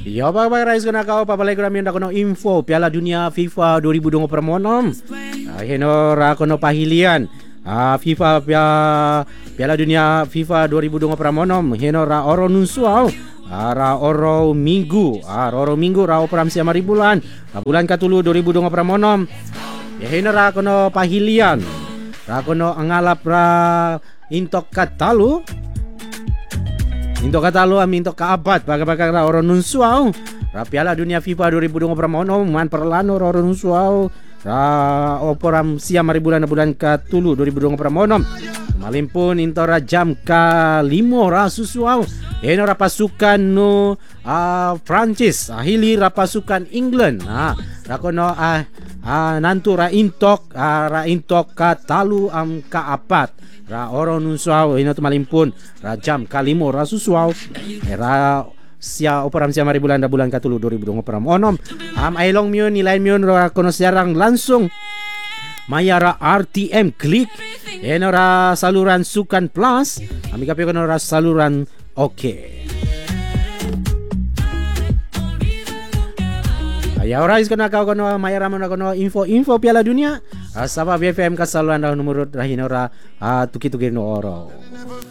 Ya, bye-bye rais kana kau pabalay ko namin ako no info Piala Dunia FIFA 2026. Heno ra kono pahilian. FIFA Piala Dunia FIFA 2026 heno ra oro nunsuaw. Ra oro minggu. Oro minggu ra operam sia maribulan. Bulan katulu 2026. Heno ra kono pahilian. Ra kono angalap ra intok katalu. Into katalo amin to kaapat baga-baga ra oro nunsuaw. Ra Piala Dunia FIFA 2026 man perlano oro nunsuaw. Ra oporam sia maribulan na bulan katulu 2026. Malimpun into ra jam ka 5 ra susuaw. Eno ra pasukan no Prancis, hili ra pasukan England. Ra kono nantu ra intok katalu am kaapat. Ra oro nunsuaw ino malimpun ra jam kalimo ra susuaw ra sia operam sia maribulan da bulan katulu 2026 ailong miun nilai miun ra kono siarang langsung mayara RTM klik eno ra saluran Sukan Plus ami kapi kono ra saluran Ya orais kono kau kono mayara mana kono info Piala Dunia. Sabab BFM kasaluan dah nomor rahinora tuki no oro.